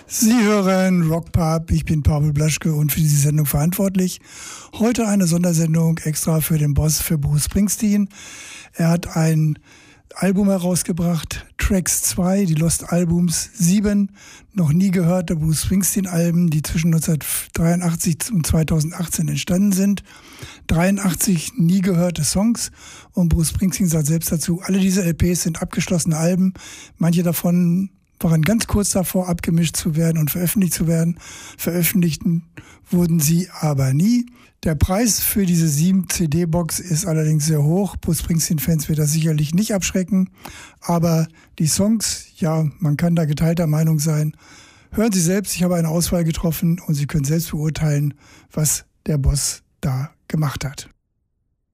Sie hören Rockpub, ich bin Pavel Blaschke und für diese Sendung verantwortlich. Heute eine Sondersendung extra für den Boss, für Bruce Springsteen. Er hat ein Album herausgebracht, Tracks 2, die Lost Albums, 7 noch nie gehörte Bruce Springsteen-Alben, die zwischen 1983 und 2018 entstanden sind. 83 nie gehörte Songs und Bruce Springsteen sagt selbst dazu, alle diese LPs sind abgeschlossene Alben, manche davon waren ganz kurz davor, abgemischt zu werden und veröffentlicht zu werden. Veröffentlicht wurden sie aber nie. Der Preis für diese 7 CD-Box ist allerdings sehr hoch. Bruce Springsteen-Fans wird das sicherlich nicht abschrecken. Aber die Songs, ja, man kann da geteilter Meinung sein. Hören Sie selbst, ich habe eine Auswahl getroffen und Sie können selbst beurteilen, was der Boss da gemacht hat.